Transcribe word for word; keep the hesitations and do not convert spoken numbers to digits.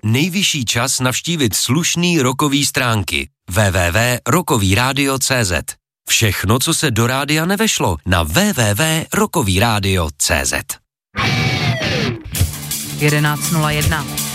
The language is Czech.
nejvyšší čas navštívit slušný rockový stránky w w w tečka rockový rádio tečka c z. Všechno, co se do rádia nevešlo, na w w w tečka rockový rádio tečka c z. jedenáct nula jedna